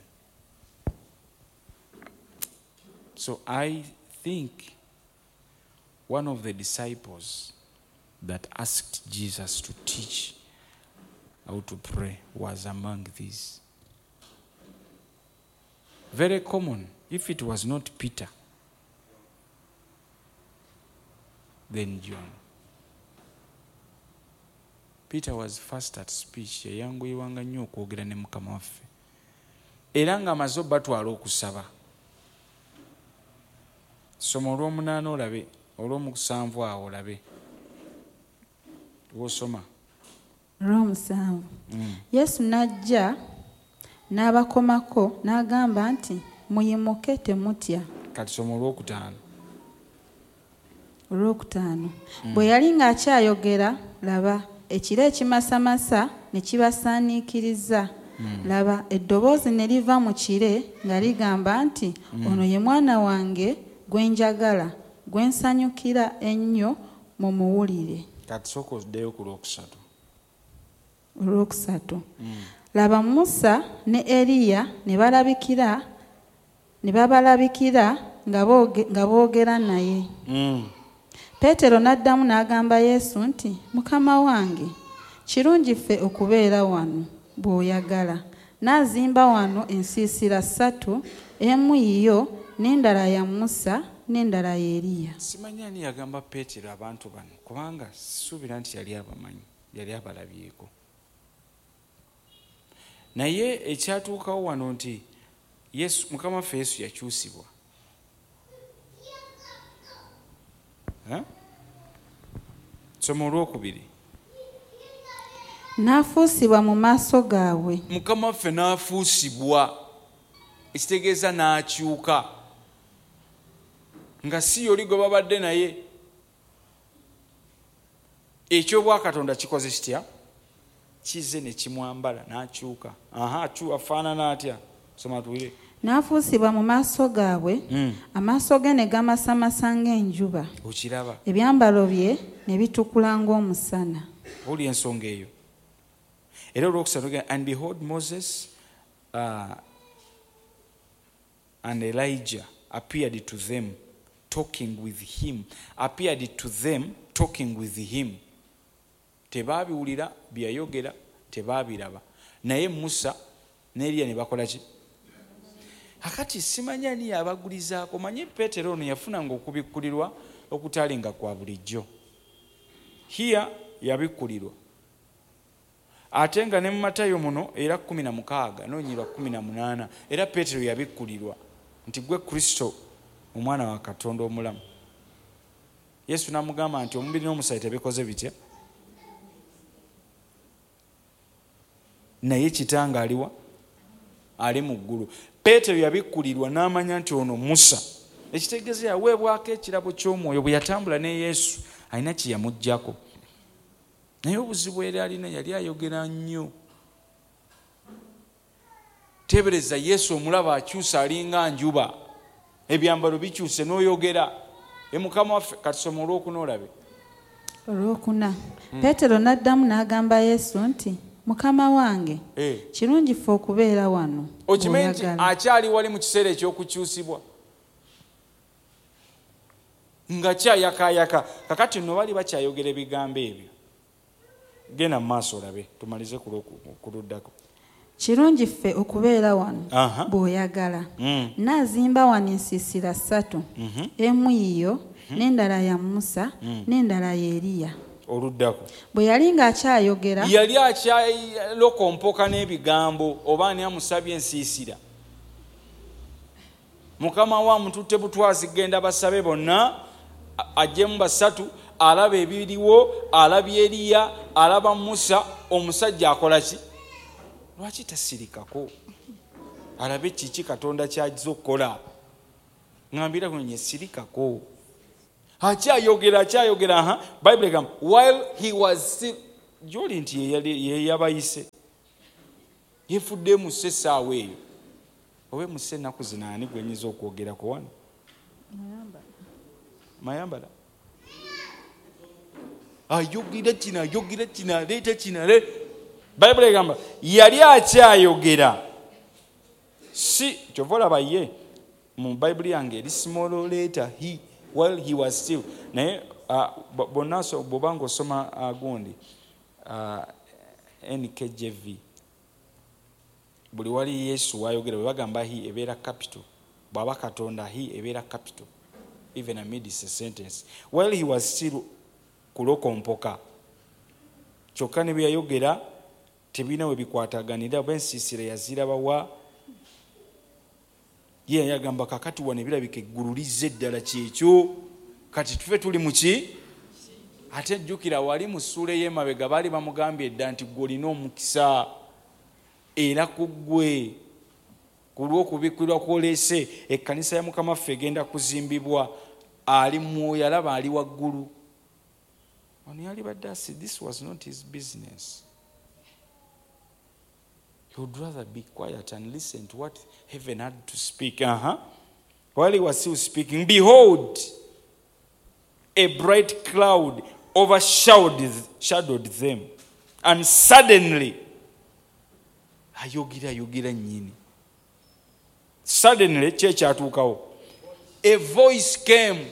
So I think one of the disciples that asked Jesus to teach how to pray was among these. Very common. If it was not Peter, then John. Peter was fast at speech. Yayanguyirwanga nnyo okwogera ne Mukama waffe. Era ng'amaze batwala okusaba. Soma olw'omunaana olabe, olw'omusanvu awo olabe. Wosoma. Olw'omusanvu. Yesu n'ajja n'abakomako n'agamba nti muyimuke temutya. Kati soma olw'okutaano. Olwokutaano. Bwe yali ng'akyayogera, laba ekire ekimasamasa ne kibasaaniikiriza. Laba eddoboozi ne liva mu kire nga ligamba nti ono ye mwana wange gwe njagala, gwe nsanyukira ennyo mumuwulire. Kati sooka oddeyo ku lwokusatu. Olwokusatu. Laba Musa ne Eriya ne balabikira ne babalabikira nga booge- nga boogera naye. Peetero n'addamu n'agamba Yesu nti Mukama wange, kirungi ffe okubeera wano bw'oyagala. N'azimba wano ensiisira ssatu, emu yiyo n'endala ya Musa n'endala ya Eriya. Simanyi ani yagamba Peetero abantu bano kubanga suubira nti yali abamanyi, yali abalabyeko. Naye ekyatuukawo wano nti Yesu, Mukama waffe Yesu yakyusibwa. Eh? Soma olwokubiri. N'afuusibwa mu maaso gaabwe. Mukama waffe n'afuusibwa, ekitegeeza n'akyuka nga si yoli gwe babadde naye. Ekyobwakatonda kikoze kitya? Kize ne kimwambala n'akyuka. Aha, akyuka afaanana atya? Soma tuwire. N'afuusibwa mu maaso gaabwe, amaaso ge ne gamasamasa ng'enjuba, Okiraba. ebyambalo bye ne bitukula ng'omusana. Oli ensonga eyo. Era olwokusatu, and behold Moses uh, and Elijah appeared to them talking with him. Appeared to them talking with him. Tebaabiwulira byayogera, tebaabiraba. Naye Musa ne Eriya ne bakola ki? Akati simanyi ani yabagulizaako. Manyi Peetero ono yafunanga okubikkulirwa okutalinga kwa bulijjo. Hiya yabikkulirwa. Ate nga ne mu Matayo muno era kumi na mukaaga n'onyirwa kumi na munaana era Peetero yabikkulirwa nti gwe Kristo omwana wa Katonda omulamu. Yesu n'amugamba nti omubiri n'omusaayi tebikoze bitya. Naye kitanga aliwa? Ali mu ggulu. Peetero yabikkulirwa n'amanya nti ono Musa. Ekitegeeza yaweebwako ekirabo ky'omwoyo bwe yatambula ne Yesu, alina kye yamuggyako. Naye obuzibu era alina yali ayogera nnyo. Tebereza Yesu omulaba akyusa alinga njuba. Ebyambalo bikyuse n'oyogera. E Mukama waffe katusoma olwokuna olabe. Olwokuna. Peetero n'addamu n'agamba Yesu nti Mukama wange, kirungi ffe okubeera wano. Okimanyi nti akyali wali mu kiseera ekyokukyusibwa nga kyayakayaka. Kakati nno bali bakyayogera ebigambo ebyo. Genda mu maaso olabe tumalize ku luddako. Kirungi ffe okubeera wano bw'oyagala. N'azimba wano ensiisira ssatu, emu yiyo n'endala ya Musa n'endala ya Eriya. Oluddako. Bwe yali ng'akyayogera, yali akyalokompoka n'ebigambo oba ani amusabye ensiisira. Mukama wa mututte butwazi genda basabe bonna ajjemu basatu, alaba ebiriwo, alaba Eriya, alaba Musa. Omusajja akola ki? Lwaki tasirikako? Alabe kiki Katonda ky'ajja okukola. ngambira kunye sirikako akyayogera akyayogera aha Bible gamba while he was still joli nti ye yabayise yefudde mu sesaawe eyo owe mu sennaku zinaani gwenyiza okwogerako wano mayambala ayogera kino ayogera kino aleeta kino ale Bible egamba yali akyayogera si kyova olaba ye mu Bible yange eri small letter he while he was still naye bonna bwobanga osoma agundi N K J V buli wali Yesu wayogera bwe bagamba he ebeera capital bwaba Katonda he ebeera capital even amid a sentence while he was still kulokompoka kyokka ne bwe yayogera tebina we bikwataganira bensiisira yazirabawa ye yagamba kakati wane birabika eggulu lizze eddala kyekyo kati tufe tuli muki ate jjukira wali mu ssuula y'emabega baali bamugambye edda nti gwe olina omukisa era ku ggwe ku lw'okubikkirwa kw'oleese ekkanisa ya Mukama waffe egenda kuzimbibwa ali mwoyo alaba ali waggulu ono yali badde asi this was not his business. He would rather be quiet and listen to what heaven had to speak. Uh-huh. While he was still speaking, behold, a bright cloud overshadowed shadowed them. And suddenly, ayogera ayogera nyini. Suddenly, church atukawo. A voice came.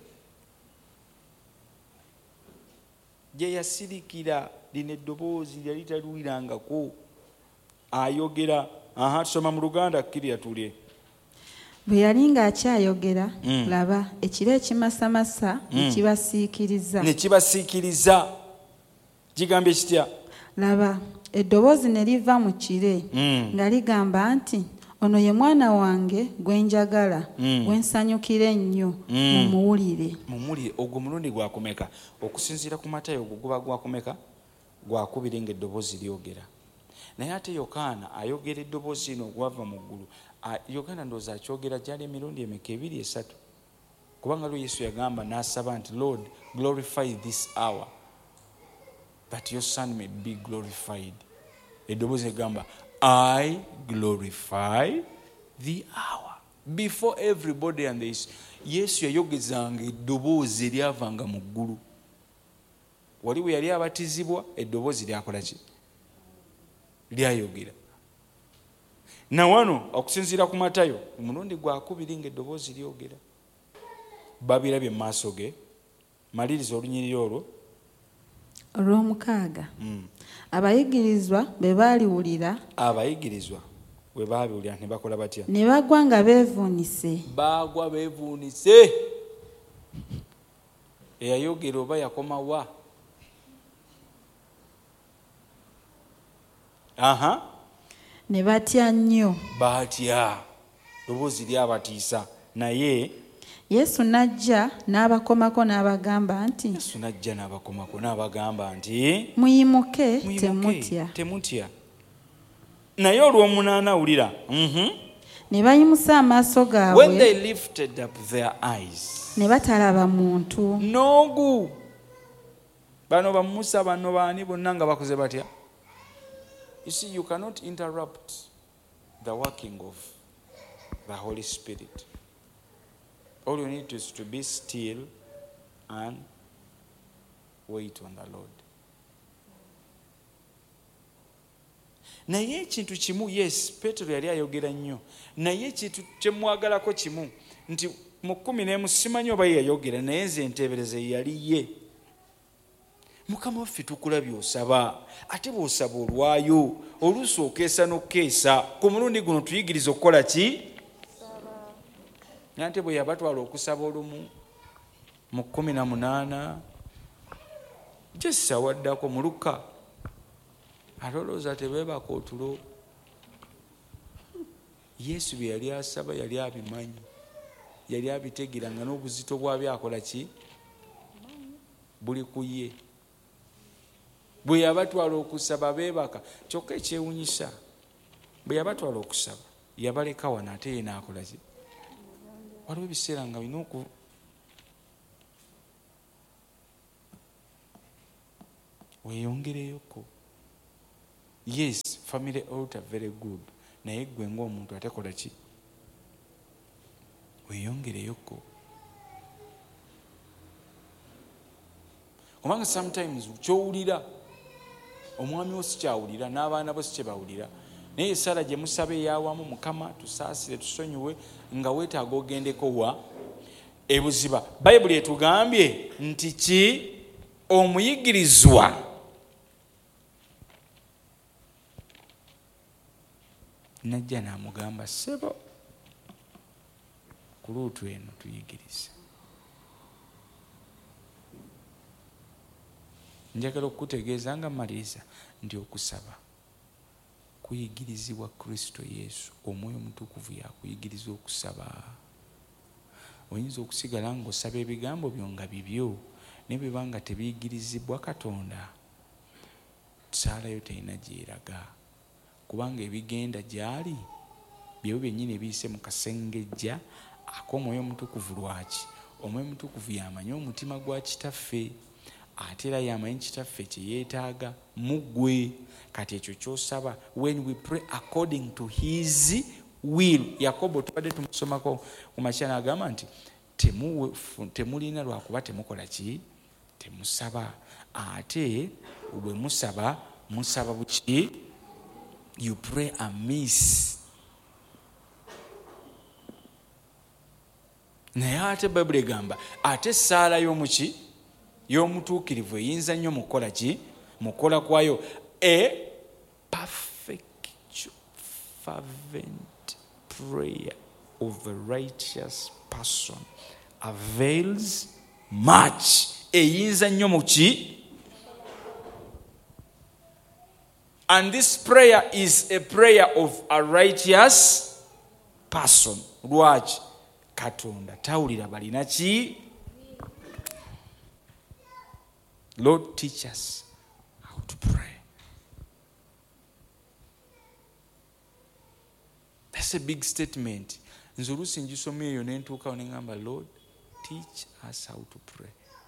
Je yasirikira lino eddoboozi lyali taluwirangako. Ayogera aha tusoma mu Luganda kkirya tulye bwe yali ng'akyayogera mm. laba ekiro ekimasamasa ne mm. kibasiikiriza ne kibasiikiriza kigambye kitya laba eddoboozi ne liva mu kire mm. nga ligamba nti ono ye mwana wange gwe njagala mm. gwe nsanyukira ennyo mm. mumuwulire mumuwulire ogwo mulundi gwakumeka okusinziira ku Matayo ogwo guba gwakumeka gwakubiri ng'eddoboozi lyogera naye ate Yokaana ayogera eddoboozi lino ogwava mu ggulu Yokaana ndowooza akyogera gyali emirundi emeka ebiri esatu kubanga lwo Yesu yagamba n'asaba nti Lord glorify this hour that your son may be glorified eddoboozi egamba I glorify the hour before everybody and this Yesu yayogezanga eddoboozi eryavanga mu ggulu wali bwe yali abatizibwa eddoboozi lyakola ki lyayogera na wano okusinziira ku Matayo omulundi gwakubiri ng'eddoboozi lyogera babirabye mu maaso ge maliriza olunyiriri olwo olw'omukaaga mm. abayigirizwa bwe baaliwulira abayigirizwa bwe baabiwulira ne bakola batya ne bagwa nga beevuunise baagwa beevuunise eyayogera oba yakomawa aha ne batya nnyo batya ddoboozi lyabatiisa naye Yesu najja n'abakomako n'abagamba nti Yesu najja n'abakomako n'abagamba nti muyimuke temutya temutya naye olw'omunaana wulira mhm ne bayimusa amaaso gaabwe when they lifted up their eyes ne batalaba muntu noogu bano bamusa bano baani bonna nga bakoze batya. You see, you cannot interrupt the working of the Holy Spirit. All you need is to be still and wait on the Lord. Naye ekintu kimu, yes, Petero yali ayogera nnyo. Naye ekintu kyemwagalako kimu nti mu kkumi n'emu simanyi oba ye yayogera naye nze enteebereze yali ye. Mukama waffe tukulabye osaba ate bw'osaba olwayo oluusi okeesa n'okeesa ku mulundi guno tuyigiriza okukola ki nante bwe yabatwala okusaba olumu mu kkumi na munaana gyesawaddako mu Luka ate olowooza tebeebaka otulo Yesu bye yali asaba yali abimanyi yali abitegera nga n'obuzito bwabyo akola ki buli ku ye bwe yabatwala okusaba beebaka kyokka ekyewunyisa bwe yabatwala okusaba yabaleka wano ate ye n'akola ki waliwo ebiseera nga olina oku weeyongereyoko. Yes, family altar very good, naye gwe ng'omuntu ate kola ki? Weeyongereyoko. Kubanga sometimes kyowulira omwami wo sikyawulira, n'abaana bo sikyebawulira, naye esaala gye musaba eyawamu, Mukama tusaasire tusonyiwe, nga weetaaga ogendeko wa ebuziba. Bayibuli etugambye nti ki? Omuyigirizwa najja n'amugamba, ssebo ku luutu eno tuyigirize. Njagala okukutegeeza nga maliriza nti okusaba kuyigirizibwa Kristo Yesu. Omwoyo Omutukuvu yakuyigiriza okusaba. Oyinza okusigala ng'osaba ebigambo byo nga bibyo, naye bwe banga tebiyigirizibwa Katonda, saalayo terina gyeraga, kubanga ebigenda gyali byewo byennyini ebiyise mu kasengejja ak'Omwoyo Omutukuvu. Lwaki? Omwoyo Omutukuvu yamanya omutima gwa kitaffe, ate era yamanyi kitaffe kye yeetaaga mu ggwe. Kati ekyo ky'osaba, when we pray according to his will. Yakobo tubadde tumusomako ku makya n'agamba nti temulina lwakuba temukola ki? Temusaba. Ate bwe musaba, musaba buki? You pray amiss. Naye ate Bayibuli egamba ate essaala y'omuki? Y'omutuukirivu eyinza nnyo mukola ki? Mukola kwayo. A perfect fervent prayer of a righteous person avails much. Eyinza nnyo muki? And this prayer is a prayer of a righteous person. Lwaki? Katonda tawulira balina ki? Lord, teach us how to pray. That's a big statement. Nze oluusi ngisoma eyo ne ntuukawo ne ngamba, Lord, teach us how to pray.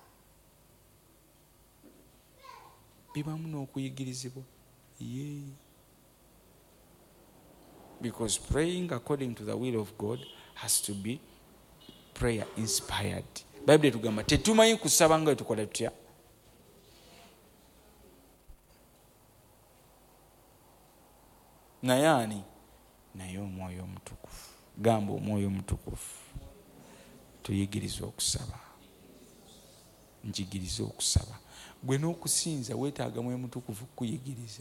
Bibamu n'okuyigirizibwa. Yeah. Because praying according to the will of God has to be prayer inspired. Bible etugamba tetumanyi kusaba nga tukola tutya. Naye ani? Naye Omwoyo Omutukuvu. Gamba Omwoyo Omutukuvu tuyigirize okusaba. Njigirize okusaba. Gwe n'okusinza weetaaga Mwoyo Mutukuvu kuyigiriza.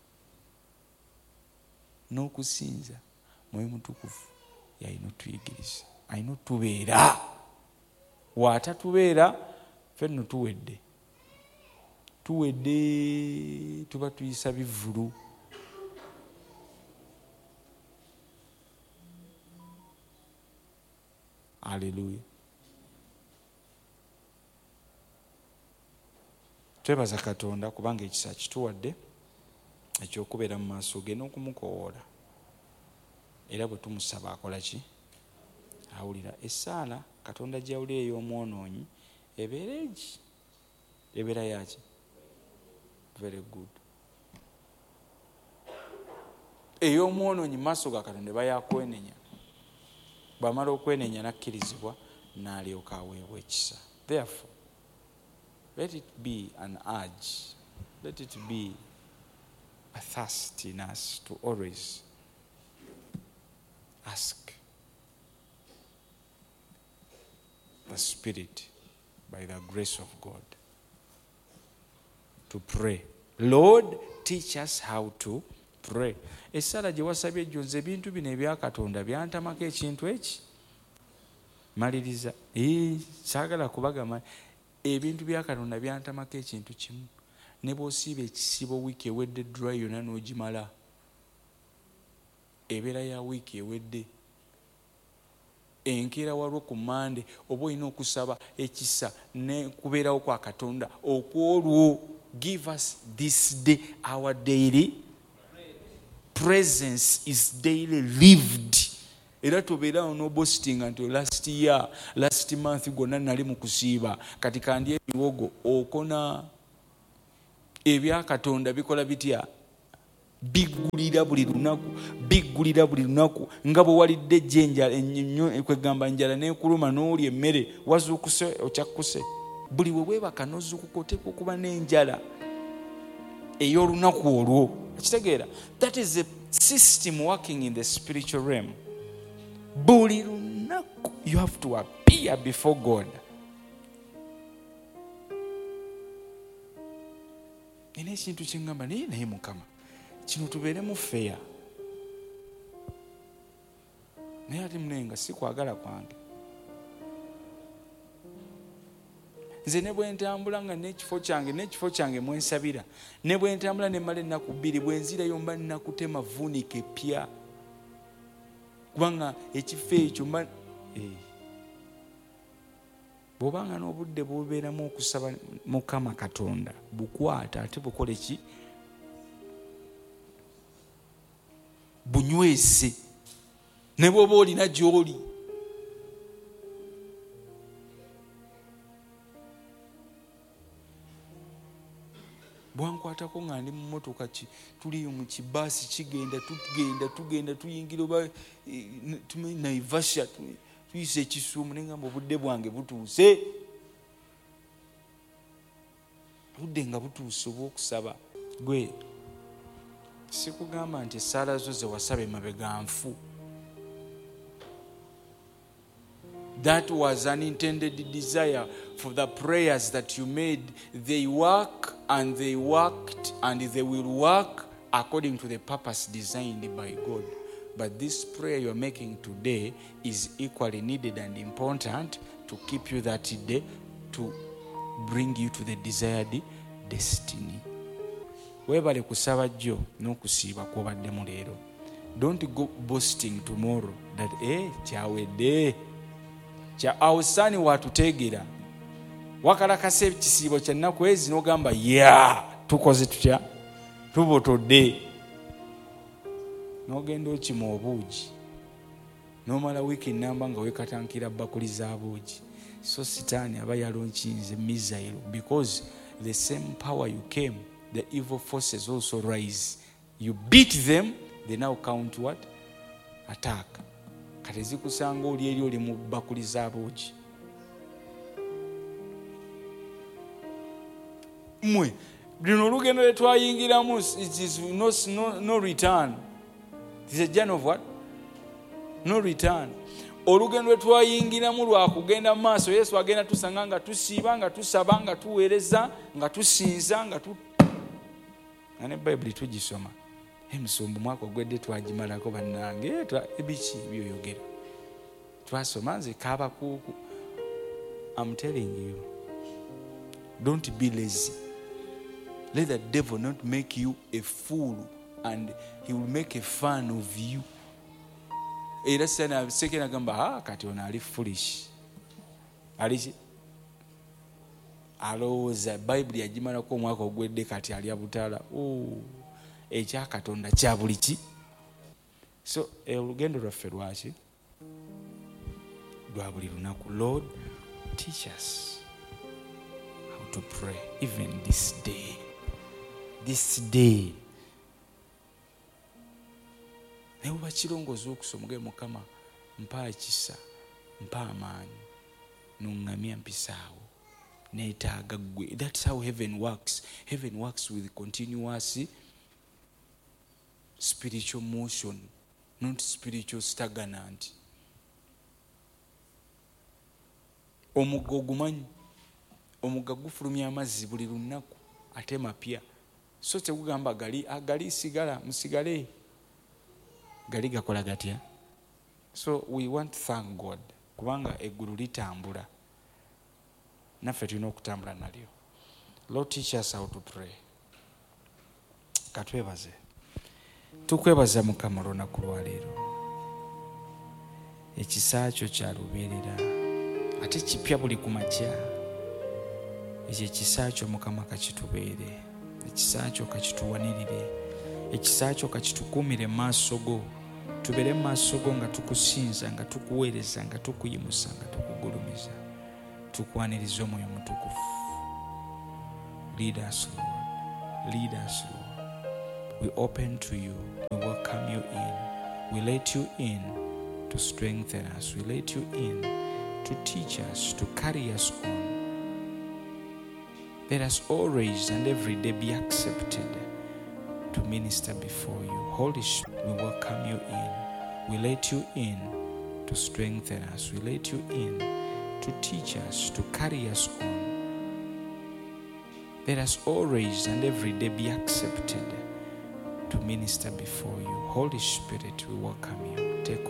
N'okusinza Mwoyo Mutukuvu yalina otuyigiriza, alina otubeera. Waatatubeera ffe nno tuwedde tuwedde tuba tuyisa bivulu. Haleluya. Twebaza Katonda kubanga ekisa kituwadde ekyokubeera mu maaso ge n'okumukowoola. Era bwe tumusaba akola ki? Awulira. Essaala Katonda gy'awulira ey'omwonoonyi ebeera egi? Ebeera yaki? Very good. Ey'omwonoonyi mu maaso ga Katonda eba yakwenenya. Bw'amala okwenenya n'akkirizibwa n'alyoka aweebwa ekisa. Therefore, let it be an urge, let it be a thirst in us to always ask the Spirit by the grace of God to pray. Lord, teach us how to pray. Essala gye wasabye ejjo nze ebintu bino ebya Katonda byantamako ekintu eki. Maliriza. Ee, saagala kubagamba ebintu bya Katonda byantamako ekintu kimu. Ne bw'osiiba ekisibo wiiki ewedde dry yonna n'ogimala, ebeera ya wiiki ewedde, enkeera walwo ku Mande oba olina okusaba ekisa ne kubeerawo kwa Katonda okwolwo. Give us this day our daily presence is daily lived. era tobeerawo n'obostinga nti last year last month gonna nali mu kusiiba kati kandi ebiwogo okona. Ebyakatonda bikola bitya? Biggulira buli lunaku, biggulira buli lunaku. Nga bwe walidde ejjenja ennyo kwegamba njala n'ekuluma n'olya emmere wazuukuse okyakkuse. Buli we weebaka n'ozuukuka oteekwa okuba n'enjala ey'olunaku olwo. Ekitegeera? That is a system working in the spiritual realm. Buli lunaku you have to appear before God. Nina ekintu kyengamba naye naye Mukama kino tubeeremu feya. Naye ate munenga si kwagala kwange. Nze ne bwe ntambula nga n'ekifo kyange n'ekifo kyange mwensabira, ne bwe ntambula ne mmala ennaku bbiri, bwe nzirayo mba nnakutema vuunika epya. Kubanga ekifo ekyo mba bw'obanga n'obudde bw'obeeramu okusaba Mukama Katonda bukwata ate bukole ki? Bunywese. Ne bw'oba olina gy'oli. Bwankwatako nga ndi mu mmotoka tuli mu kibaasi kigenda tugenda tugenda tuyingira oba tumanyi Naivasha tuyise ekisuumu naye ngamba obudde bwange butuuse. Budde nga butuuse obw'okusaba. Gwe sikugamba nti essaala zo ze wasaba emabega nfu. That was an intended desire for the prayers that you made. They work and they worked and they will work according to the purpose designed by God. But this prayer you're making today is equally needed and important to keep you that day, to bring you to the desired destiny. Webale kusaba jjo n'okusiiba kw'obaddemu leero. Don't go boasting tomorrow that eh kyawedde kya awusaani watuteegera wakalakasa ekisiibo kya nnaku ezi n'ogamba ya tukoze tutya tubotodde n'ogenda okima obuugi n'omala wiiki nnamba nga weekatankira bakuli za buugi. So sitaani aba yalonkinze missile because the same power you came, the evil forces also rise. You beat them, they now count what? Attack. Kati zikusanga oli eri oli mu bakuli za buugi. Mwe luno olugendo lwe twayingiramu, it is no, no, no return. It is a journey of what? No return. Olugendo lwe twayingiramu lwa kugenda mu maaso. Yesu agenda tusanga nga tusiiba, nga tusaba, nga tuweereza, nga tusinza, nga tu nga ne Bayibuli tugisoma. Emisumbu mwaka ogwedde twagimalako bannange ebiki byoyogera twasoma nze kaabakuuku. I'm telling you, don't be lazy. Let the devil not make you a fool and he will make a fun of you. Era sana sekena gamba ha kati ona ali foolish ali alowooza Bayibuli yagimalako omwaka ogwedde kati ali abutaala. Oh, ekya Katonda kya buli ki. So olugendo lwaffe lwaki lwa buli lunaku. Lord, teach us how to pray even this day. This day. Naye oba kirongoozi okusoma ge Mukama mpa ekisa mpa amaanyi n'oŋŋamya mpisaawo neetaaga ggwe. That's how heaven works. Heaven works with continuous spiritual motion, not spiritual stagnant. Omugga ogumanyi, omugga gufulumya amazzi buli lunaku ate mapya. So tegugamba gali agali sigala musigale gali gakola gatya. So we want to thank God kubanga eggulu litambula naffe tulina okutambula nalyo. Lord, teach us how to pray. Katwebaze. Tukwebaza Mukama olunaku lwa leero. Ekisa kyo kya lubeerera ate kipya buli ku makya. Ekyo ekisa kyo Mukama kakitubeere. Ekisa kyo kakituwanirire. Ekisa kyo kakitukuumire mu maaso go tubeere mu maaso go nga tukusinza, nga tukuweereza, nga tukuyimusa, nga tukugulumiza, tukwaniriza omwoyo mutukufu. Lead us, Lord. Lead us, Lord. We open to you. We welcome you in. We let you in to strengthen us. We let you in to teach us, to carry us on. Let us always and every day be accepted to minister before you. Holy Spirit, we welcome you in. We let you in to strengthen us. We let you in to teach us, to carry us on. Let us always and every day be accepted to minister before you. Holy Spirit, we welcome you. Take